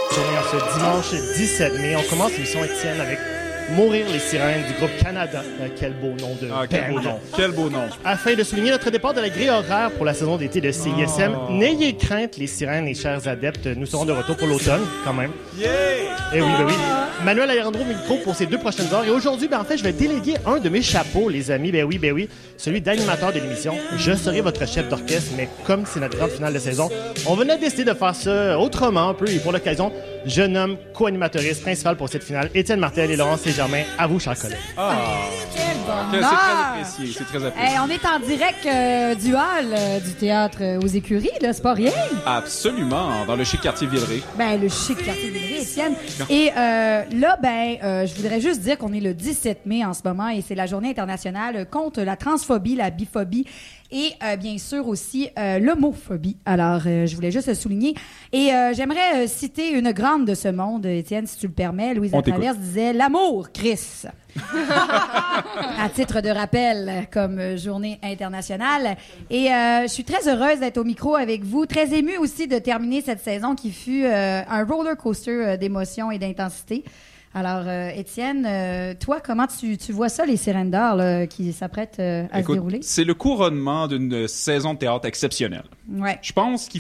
Journée en ce dimanche 17 mai. On commence l'émission, Étienne, avec Mourir les sirènes du groupe Canada. Quel beau nom de quel beau nom. Quel beau nom. Afin de souligner notre départ de la grille horaire pour la saison d'été de CISM, n'ayez crainte, les sirènes et chers adeptes. Nous serons de retour pour l'automne, quand même. Yeah! Eh oui, ben oui. Manuel Alejandro micro pour ces 2 prochaines heures. Et aujourd'hui, en fait, je vais déléguer un de mes chapeaux, les amis. Ben oui. Celui d'animateur de l'émission. Je serai votre chef d'orchestre, mais comme c'est notre grande finale de saison, on venait décider de faire ça autrement un peu. Et pour l'occasion, je nomme co-animatrice principale pour cette finale Étienne Martel et Laurence Saint-Germain. À vous, chers collègues. Quel C'est bonheur! très apprécié, c'est très apprécié. Hey, on est en direct du hall du théâtre aux Écuries, là, c'est pas rien. Absolument, dans le chic quartier Villeray. Ben, le chic quartier Villeray, Étienne. Et là, je voudrais juste dire qu'on est le 17 mai en ce moment et c'est la journée internationale contre la transphobie, la biphobie et bien sûr aussi l'homophobie. Alors, je voulais juste le souligner. Et j'aimerais citer une grande de ce monde, Étienne, si tu le permets. Louise Latraverse disait « L'amour, Chris ». À titre de rappel, comme journée internationale. Et je suis très heureuse d'être au micro avec vous, très émue aussi de terminer cette saison qui fut un roller coaster d'émotions et d'intensité. Alors, Étienne, toi, comment tu vois ça, les Sirènes d'Or là, qui s'apprêtent à se dérouler? C'est le couronnement d'une saison de théâtre exceptionnelle. Ouais. Je pense qu'il